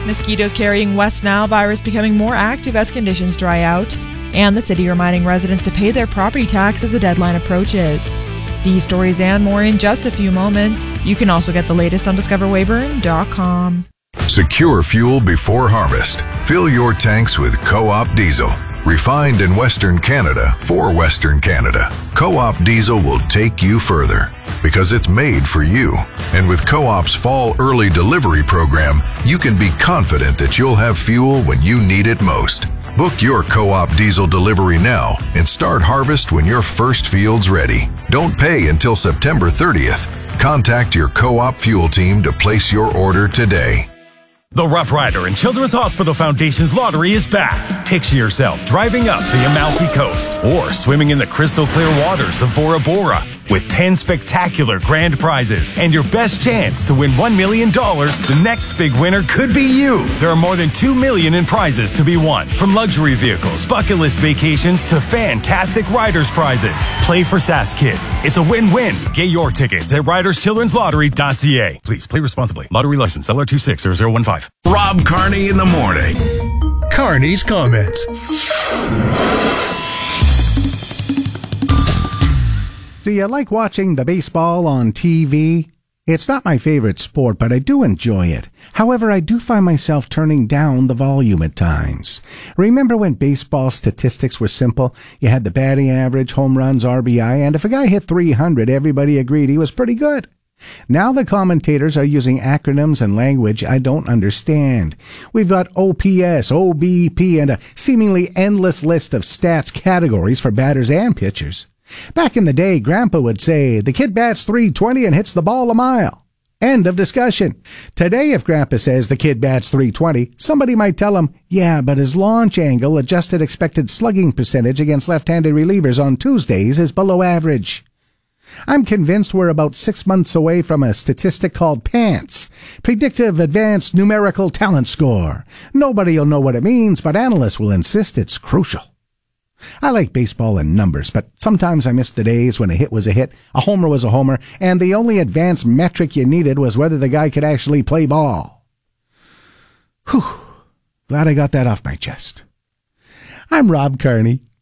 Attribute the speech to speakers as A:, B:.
A: Mosquitoes carrying West Nile virus becoming more active as conditions dry out. And the city reminding residents to pay their property tax as the deadline approaches. These stories and more in just a few moments. You can also get the latest on discoverweyburn.com.
B: Secure fuel before harvest. Fill your tanks with Co-op diesel. Refined in Western Canada for Western Canada. Co-op diesel will take you further because it's made for you. And with Co-op's fall early delivery program, you can be confident that you'll have fuel when you need it most. Book your Co-op diesel delivery now and start harvest when your first field's ready. Don't pay until September 30th. Contact your Co-op fuel team to place your order today.
C: The Rough Rider and Children's Hospital Foundation's lottery is back. Picture yourself driving up the Amalfi Coast or swimming in the crystal clear waters of Bora Bora with 10 spectacular grand prizes and your best chance to win $1 million. The next big winner could be you. There are more than $2 million in prizes to be won, from luxury vehicles, bucket list vacations to fantastic riders prizes. Play for SAS Kids. It's a win-win. Get your tickets at riderschildrenslottery.ca. Please play responsibly. Lottery license LR260015.
D: Rob Carney in the morning. Carney's comments.
E: Do you like watching the baseball on TV? It's not my favorite sport, but I do enjoy it. However, I do find myself turning down the volume at times. Remember when baseball statistics were simple? You had the batting average, home runs, RBI, and if a guy hit 300, everybody agreed he was pretty good. Now the commentators are using acronyms and language I don't understand. We've got OPS, OBP, and a seemingly endless list of stats categories for batters and pitchers. Back in the day, Grandpa would say, the kid bats .320 and hits the ball a mile. End of discussion. Today, if Grandpa says the kid bats .320, somebody might tell him, yeah, but his launch angle, adjusted expected slugging percentage against left-handed relievers on Tuesdays is below average. I'm convinced we're about 6 months away from a statistic called PANTS, Predictive Advanced Numerical Talent Score. Nobody will know what it means, but analysts will insist it's crucial. I like baseball in numbers, but sometimes I miss the days when a hit was a hit, a homer was a homer, and the only advanced metric you needed was whether the guy could actually play ball. Whew. Glad I got that off my chest. I'm Rob Carney.